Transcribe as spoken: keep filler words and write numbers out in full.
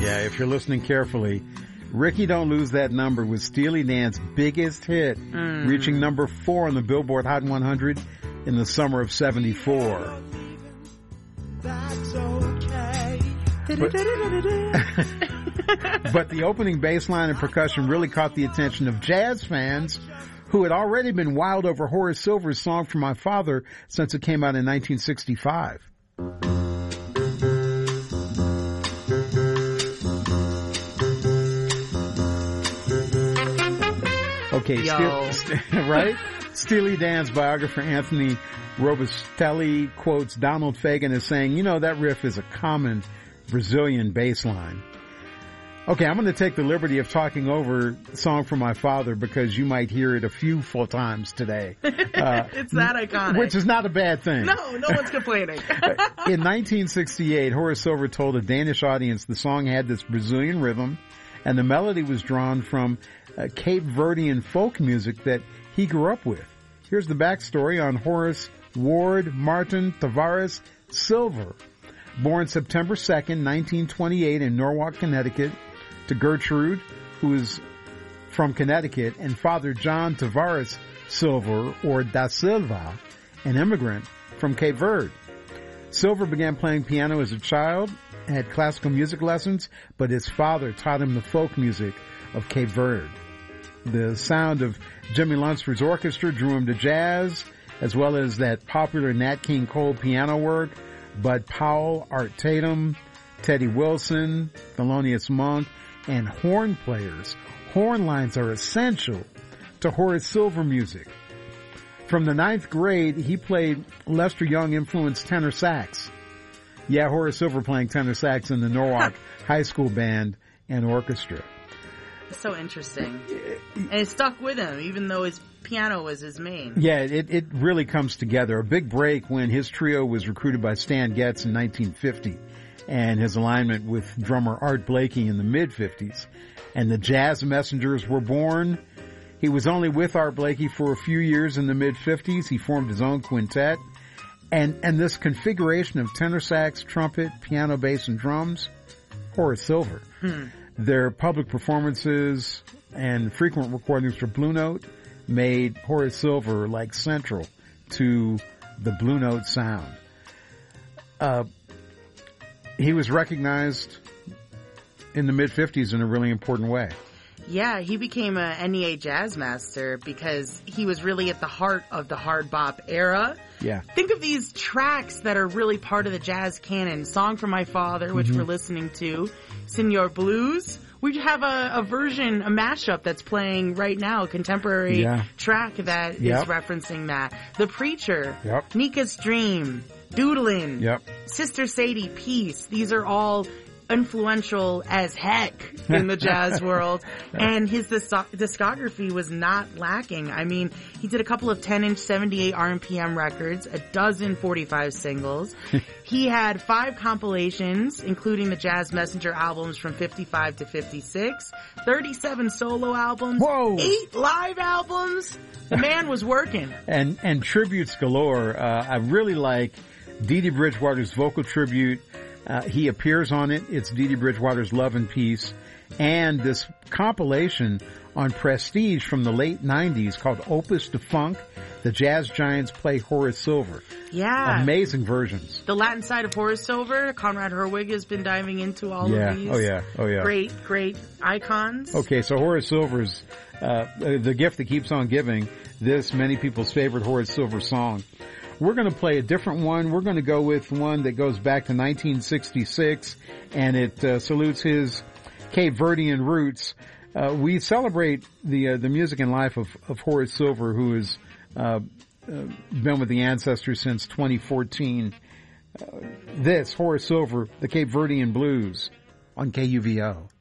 Yeah, if you're listening carefully, Ricky Don't Lose That Number was Steely Dan's biggest hit, mm. reaching number four on the Billboard Hot one hundred in the summer of seventy-four. That's okay. But, but the opening bass line and percussion really caught the attention of jazz fans who had already been wild over Horace Silver's Song for My Father since it came out in nineteen sixty-five. Okay, Ste- right? Steely Dan's biographer Anthony Robustelli quotes Donald Fagen as saying, you know, that riff is a common Brazilian bass line. Okay, I'm going to take the liberty of talking over Song for My Father because you might hear it a few full times today. Uh, it's that iconic. Which is not a bad thing. No, no one's complaining. In nineteen sixty-eight, Horace Silver told a Danish audience the song had this Brazilian rhythm and the melody was drawn from uh, Cape Verdean folk music that he grew up with. Here's the backstory on Horace Ward Martin Tavares Silver. Born September second, nineteen twenty-eight in Norwalk, Connecticut, to Gertrude, who is from Connecticut, and Father John Tavares Silver, or Da Silva, an immigrant from Cape Verde. Silver began playing piano as a child, had classical music lessons, but his father taught him the folk music of Cape Verde. The sound of Jimmy Lunceford's orchestra drew him to jazz, as well as that popular Nat King Cole piano work, Bud Powell, Art Tatum, Teddy Wilson, Thelonious Monk, and horn players. Horn lines are essential to Horace Silver music. From the ninth grade, he played Lester Young-influenced tenor sax. Yeah, Horace Silver playing tenor sax in the Norwalk High School Band and Orchestra. So interesting. And it stuck with him, even though his piano was his main. Yeah, it, it really comes together. A big break when his trio was recruited by Stan Getz in nineteen fifty, and his alignment with drummer Art Blakey in the mid-fifties. And the Jazz Messengers were born. He was only with Art Blakey for a few years in the mid-fifties. He formed his own quintet. And, and this configuration of tenor sax, trumpet, piano, bass, and drums, Horace Silver. Hmm. Their public performances and frequent recordings for Blue Note made Horace Silver like central to the Blue Note sound. Uh, he was recognized in the mid-fifties in a really important way. Yeah, he became a N E A jazz master because he was really at the heart of the hard bop era. Yeah. Think of these tracks that are really part of the jazz canon. Song for My Father, which mm-hmm. we're listening to. Senor Blues. We have a, a version, a mashup that's playing right now, a contemporary yeah. track that yep. is referencing that. The Preacher. Yep. Nika's Dream. Doodlin'. Yep. Sister Sadie, Peace. These are all influential as heck in the jazz world, and his discography was not lacking. I mean, he did a couple of ten-inch seventy-eight R P M records, a dozen forty-five singles. He had five compilations, including the Jazz Messenger albums from fifty-five to fifty-six, thirty-seven solo albums, Whoa. eight live albums. The man was working. And and tributes galore. Uh, I really like Dee Dee Bridgewater's vocal tribute. Uh, he appears on it. It's Dee Dee Bridgewater's Love and Peace. And this compilation on Prestige from the late nineties called Opus de Funk. The Jazz Giants play Horace Silver. Yeah. Amazing versions. The Latin side of Horace Silver. Conrad Herwig has been diving into all yeah. of these. Oh, yeah. Oh, yeah. Great, great icons. Okay, so Horace Silver's uh, the gift that keeps on giving. This, many people's favorite Horace Silver song. We're going to play a different one. We're going to go with one that goes back to nineteen sixty-six, and it uh, salutes his Cape Verdean roots. Uh, we celebrate the uh, the music and life of, of Horace Silver, who has uh, uh, been with the ancestors since twenty fourteen. Uh, this, Horace Silver, the Cape Verdean Blues, on K U V O.